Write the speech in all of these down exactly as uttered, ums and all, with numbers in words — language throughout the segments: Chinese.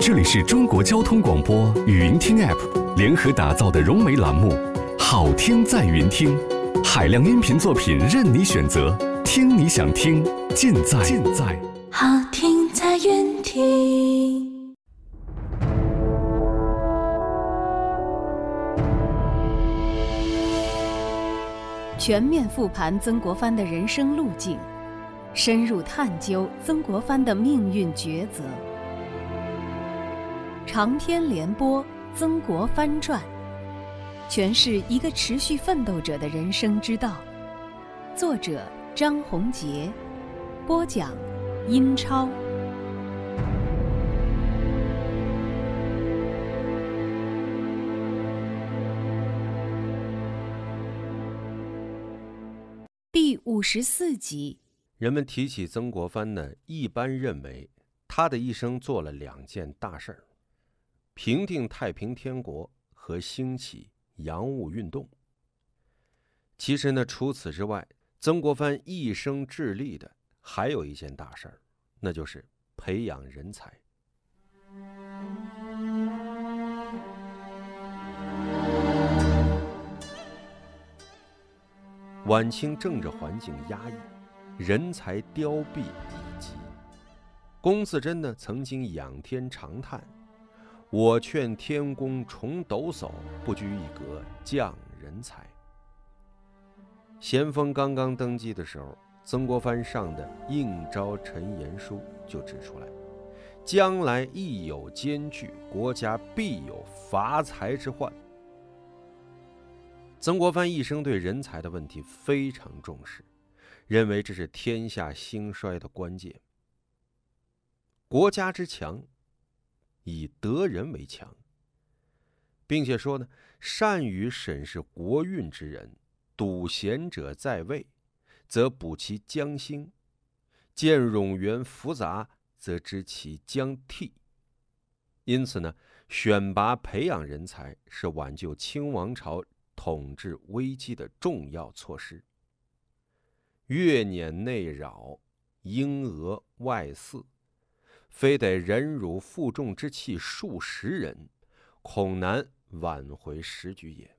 这里是中国交通广播语音听 App 联合打造的融媒栏目《好听在云听》，海量音频作品任你选择，听你想听，尽在尽在好听在云听。 全面复盘曾国藩的人生路径，深入探究曾国藩的命运抉择。长篇连播《曾国藩传》，诠释一个持续奋斗者的人生之道。作者张宏杰，播讲英超。第五十四集。 人们提起曾国藩呢，一般认为他的一生做了两件大事儿：平定太平天国和兴起洋务运动。其实呢，除此之外，曾国藩一生致力的还有一件大事儿，那就是培养人才。晚清政治环境压抑，人才凋敝已极。龚自珍呢，曾经仰天长叹：“我劝天公重抖擞，不拘一格降人才。”咸丰刚刚登基的时候，曾国藩上的应召陈言书就指出来，将来亦有艰巨，国家必有乏才之患。曾国藩一生对人才的问题非常重视，认为这是天下兴衰的关键。国家之强，以得人为强，并且说呢，善于审视国运之人，笃贤者在位，则补其将兴；见冗员复杂，则知其将替。因此呢，选拔培养人才是挽救清王朝统治危机的重要措施。越辇内扰，英俄外恣，非得忍辱负重之气数十人，恐难挽回时局也。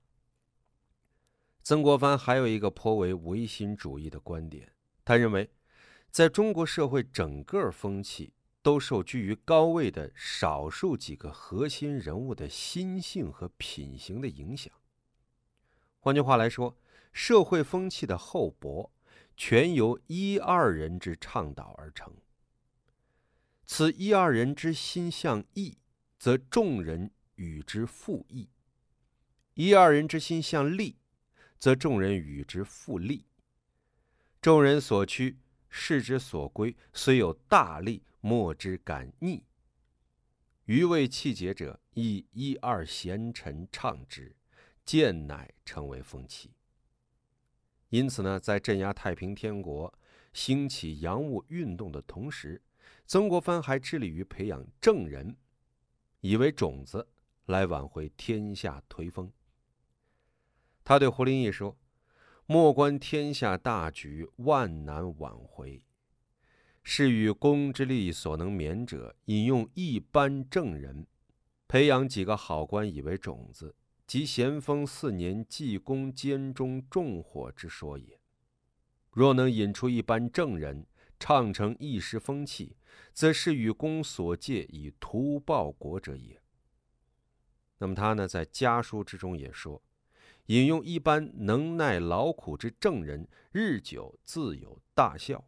曾国藩还有一个颇为唯心主义的观点，他认为在中国社会整个风气都受居于高位的少数几个核心人物的心性和品行的影响。换句话来说，社会风气的厚薄全由一二人之倡导而成。此一二人之心向义，则众人与之附义；一二人之心向利，则众人与之附利。众人所趋，士之所归，虽有大利，莫之敢逆。余为气节者，亦一二贤臣倡之，渐乃成为风气。因此呢，在镇压太平天国、兴起洋务运动的同时，曾国藩还致力于培养正人，以为种子来挽回天下颓风。他对胡林翼说：“莫观天下大局，万难挽回。是与公之力所能免者，引用一般正人，培养几个好官以为种子，即咸丰四年济公监中重火之说也。若能引出一般正人，倡成一时风气，则是与公所借以图报国者也。”那么他呢，在家书之中也说，引用一般能耐劳苦之正人，日久自有大效。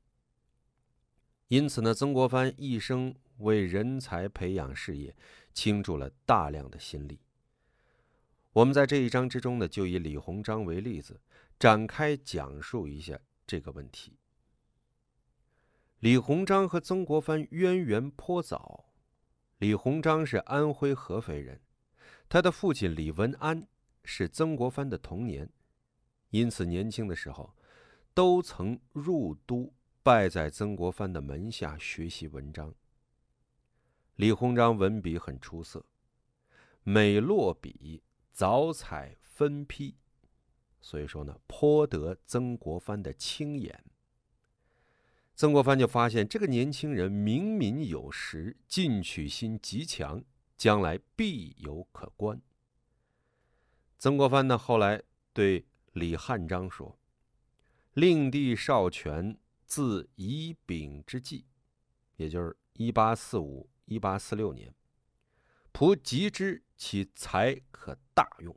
因此呢，曾国藩一生为人才培养事业倾注了大量的心力。我们在这一章之中呢，就以李鸿章为例子，展开讲述一下这个问题。李鸿章和曾国藩渊源颇早。李鸿章是安徽合肥人，他的父亲李文安是曾国藩的童年，因此年轻的时候都曾入都拜在曾国藩的门下学习文章。李鸿章文笔很出色，每落笔早采分批，所以说呢，颇得曾国藩的青眼。 曾国藩就发现这个年轻人明敏有识，进取心极强，将来必有可观。曾国藩呢，后来对李汉章说：“令弟少权，自乙丙之际，也就是一八四五、一八四六年，仆及之，其才可大用。”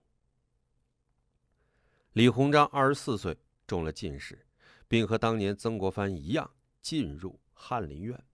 李鸿章二十四岁中了进士，并和当年曾国藩一样进入翰林院。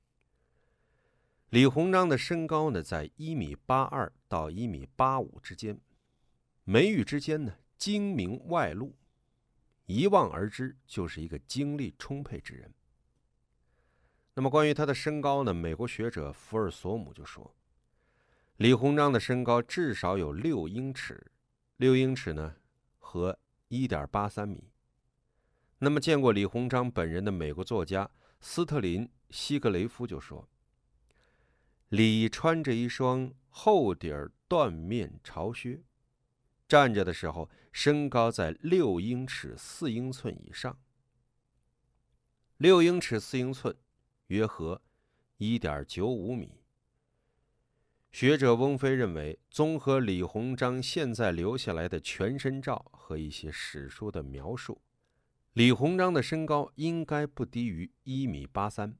李鸿章的身高呢，在一米八二到一米八五之间，眉宇之间呢，精明外露，一望而知就是一个精力充沛之人。那么关于他的身高呢，美国学者福尔索姆就说，李鸿章的身高至少有六英尺，六英尺呢和 一点八三米。那么见过李鸿章本人的美国作家斯特林·希格雷夫就说，李穿着一双厚底儿缎面朝靴，站着的时候身高在六英尺四英寸以上。六英尺四英寸约合 一点九五米。学者翁飞认为，综合李鸿章现在留下来的全身照和一些史书的描述，李鸿章的身高应该不低于一米八三。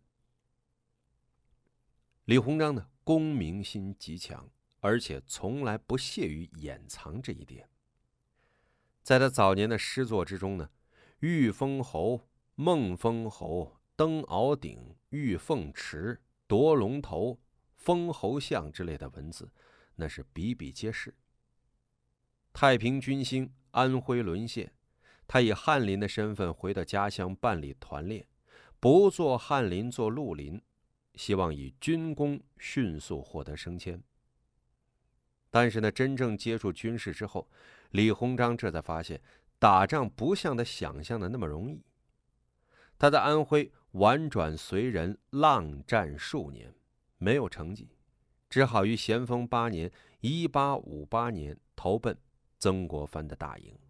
李鸿章呢，功名心极强，而且从来不屑于掩藏这一点。在他早年的诗作之中呢，玉封侯、孟封侯、登鳌顶、玉凤池、夺龙头、封侯相之类的文字，那是比比皆是。太平军兴，安徽沦陷，他以翰林的身份回到家乡办理团练，不做翰林，做绿林，希望以军功迅速获得升迁。但是呢，真正接触军事之后，李鸿章这才发现，打仗不像他想象的那么容易。他在安徽婉转随人，浪战数年，没有成绩，只好于咸丰八年一八五八年投奔曾国藩的大营。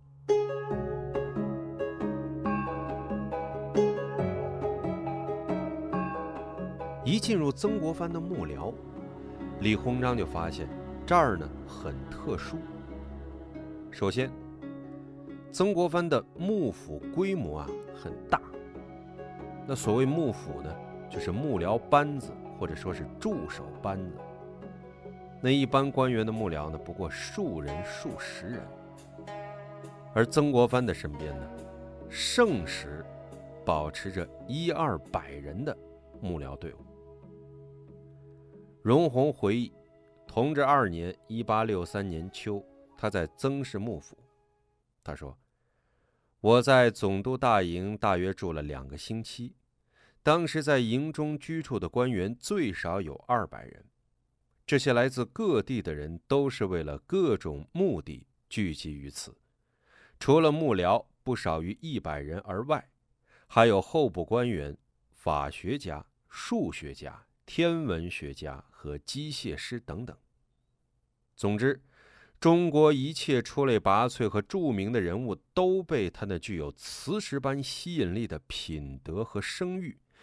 一进入曾国藩的幕僚，李鸿章就发现这儿呢很特殊。首先，曾国藩的幕府规模啊很大。那所谓幕府呢，就是幕僚班子或者说是助手班子。那一般官员的幕僚呢，不过数人数十人，而曾国藩的身边呢，盛时保持着一二百人的幕僚队伍。荣闳回忆，同治二年一八六三年秋，他在曾氏幕府，他说，我在总督大营大约住了两个星期，当时在营中居住的官员最少有二百人，这些来自各地的人都是为了各种目的聚集于此，除了幕僚不少于一百人而外，还有候补官员、法学家、数学家、天文学家和机械师等等。总之，中国一切出类拔萃和著名的人物都被他那具有磁石般吸引力的品德和声誉